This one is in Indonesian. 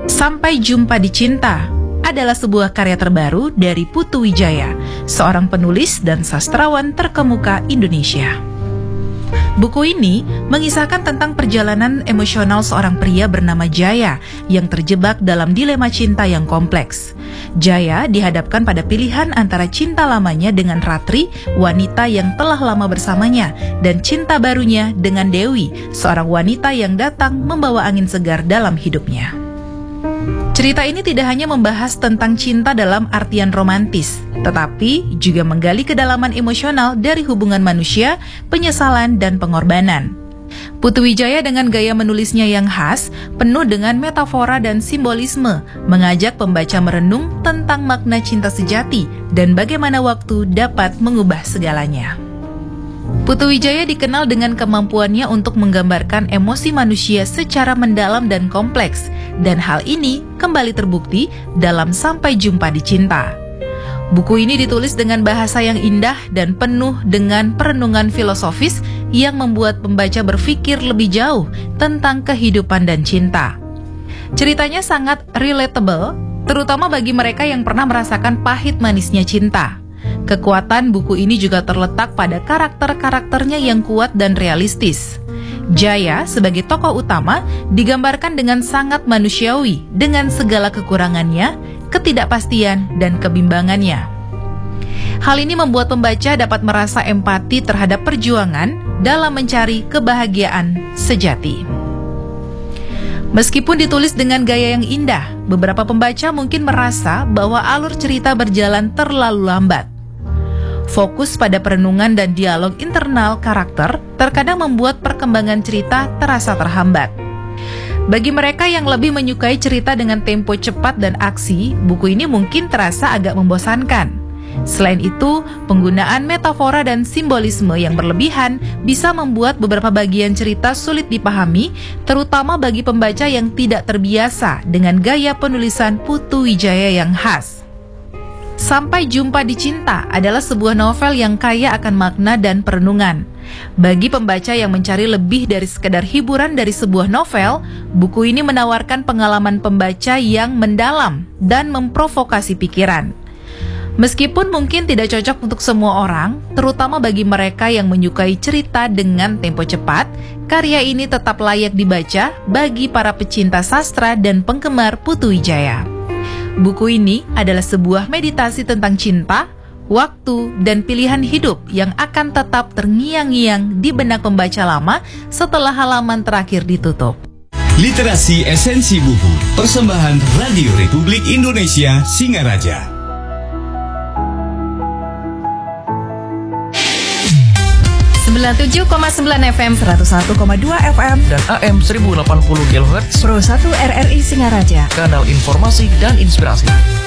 Sampai Jumpa di Cinta adalah sebuah karya terbaru dari Putu Wijaya, seorang penulis dan sastrawan terkemuka Indonesia. Buku ini mengisahkan tentang perjalanan emosional seorang pria bernama Jaya yang terjebak dalam dilema cinta yang kompleks. Jaya dihadapkan pada pilihan antara cinta lamanya dengan Ratri, wanita yang telah lama bersamanya, dan cinta barunya dengan Dewi, seorang wanita yang datang membawa angin segar dalam hidupnya. Cerita ini tidak hanya membahas tentang cinta dalam artian romantis, tetapi juga menggali kedalaman emosional dari hubungan manusia, penyesalan, dan pengorbanan. Putu Wijaya dengan gaya menulisnya yang khas, penuh dengan metafora dan simbolisme, mengajak pembaca merenung tentang makna cinta sejati dan bagaimana waktu dapat mengubah segalanya. Putu Wijaya dikenal dengan kemampuannya untuk menggambarkan emosi manusia secara mendalam dan kompleks, dan hal ini kembali terbukti dalam Sampai Jumpa di Cinta. Buku ini ditulis dengan bahasa yang indah dan penuh dengan perenungan filosofis yang membuat pembaca berpikir lebih jauh tentang kehidupan dan cinta. Ceritanya sangat relatable, terutama bagi mereka yang pernah merasakan pahit manisnya cinta. Kekuatan buku ini juga terletak pada karakter-karakternya yang kuat dan realistis. Jaya sebagai tokoh utama digambarkan dengan sangat manusiawi dengan segala kekurangannya, ketidakpastian, dan kebimbangannya. Hal ini membuat pembaca dapat merasa empati terhadap perjuangan dalam mencari kebahagiaan sejati. Meskipun ditulis dengan gaya yang indah, beberapa pembaca mungkin merasa bahwa alur cerita berjalan terlalu lambat. Fokus pada perenungan dan dialog internal karakter terkadang membuat perkembangan cerita terasa terhambat. Bagi mereka yang lebih menyukai cerita dengan tempo cepat dan aksi, buku ini mungkin terasa agak membosankan. Selain itu, penggunaan metafora dan simbolisme yang berlebihan bisa membuat beberapa bagian cerita sulit dipahami, terutama bagi pembaca yang tidak terbiasa dengan gaya penulisan Putu Wijaya yang khas. Sampai Jumpa di Cinta adalah sebuah novel yang kaya akan makna dan perenungan. Bagi pembaca yang mencari lebih dari sekadar hiburan dari sebuah novel, buku ini menawarkan pengalaman pembaca yang mendalam dan memprovokasi pikiran. Meskipun mungkin tidak cocok untuk semua orang, terutama bagi mereka yang menyukai cerita dengan tempo cepat, karya ini tetap layak dibaca bagi para pecinta sastra dan penggemar Putu Wijaya. Buku ini adalah sebuah meditasi tentang cinta, waktu, dan pilihan hidup yang akan tetap terngiang-ngiang di benak pembaca lama setelah halaman terakhir ditutup. Literasi Esensi Buku, persembahan Radio Republik Indonesia Singaraja. 97,9 FM, 101,2 FM, dan AM 1080 kHz Pro 1 RRI Singaraja. Kanal informasi dan inspirasi.